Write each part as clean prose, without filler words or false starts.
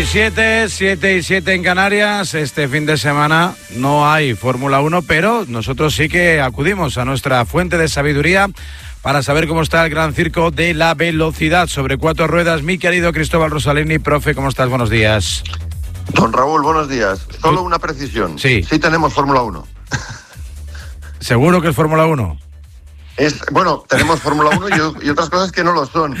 7 en Canarias. Este fin de semana no hay Fórmula 1, pero nosotros sí que acudimos a nuestra fuente de sabiduría para saber cómo está el gran circo de la velocidad sobre 4 ruedas. Mi querido Cristóbal Rosalini, profe, ¿cómo estás? Buenos días. Don Raúl, buenos días. Solo una precisión. Sí tenemos Fórmula 1. ¿Seguro que es Fórmula 1? Bueno, tenemos Fórmula 1 y otras cosas que no lo son.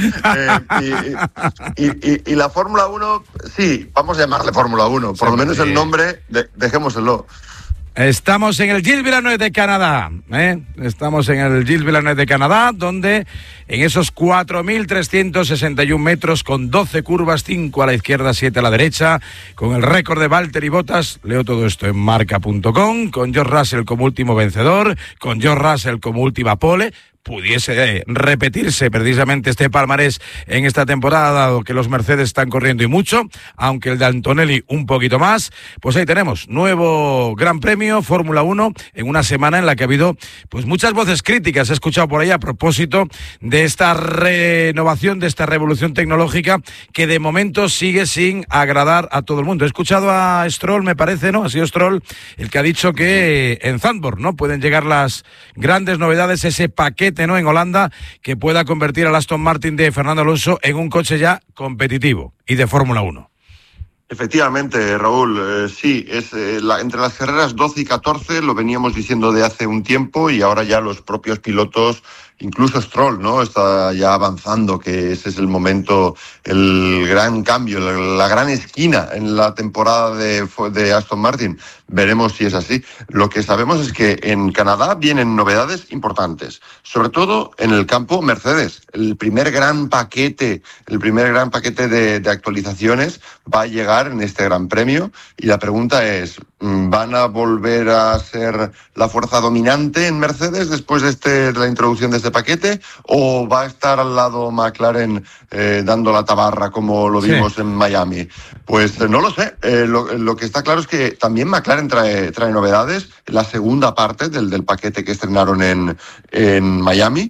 Y la Fórmula 1, sí, vamos a llamarle Fórmula 1. Por lo menos el nombre, dejémoselo. Estamos en el Gilles Villeneuve de Canadá, Estamos en el Gilles Villeneuve de Canadá, donde en esos 4.361 metros, con 12 curvas, 5 a la izquierda, 7 a la derecha, con el récord de Valtteri Bottas, leo todo esto en marca.com, con George Russell como último vencedor, con George Russell como última pole. Pudiese repetirse precisamente este palmarés en esta temporada, dado que los Mercedes están corriendo y mucho, aunque el de Antonelli un poquito más. Pues ahí tenemos, nuevo Gran Premio, Fórmula 1, en una semana en la que ha habido pues muchas voces críticas. He escuchado por ahí a propósito de esta renovación, de esta revolución tecnológica que de momento sigue sin agradar a todo el mundo. He escuchado a Stroll, me parece, ¿no? Ha sido Stroll el que ha dicho que en Zandvoort, ¿no?, pueden llegar las grandes novedades, ese paquete, ¿no?, en Holanda, que pueda convertir al Aston Martin de Fernando Alonso en un coche ya competitivo y de Fórmula 1. Efectivamente, Raúl, sí, es entre las carreras 12 y 14, lo veníamos diciendo de hace un tiempo, y ahora ya los propios pilotos, incluso Stroll, ¿no?, está ya avanzando, que ese es el momento, el gran cambio, la gran esquina en la temporada de Aston Martin. Veremos si es así. Lo que sabemos es que en Canadá vienen novedades importantes, sobre todo en el campo Mercedes. El primer gran paquete de actualizaciones va a llegar en este Gran Premio, y la pregunta es, ¿van a volver a ser la fuerza dominante en Mercedes después de la introducción de este paquete, o va a estar al lado McLaren dando la tabarra como lo vimos en Miami? Pues no lo sé. Lo que está claro es que también McLaren trae novedades. La segunda parte del paquete que estrenaron en Miami,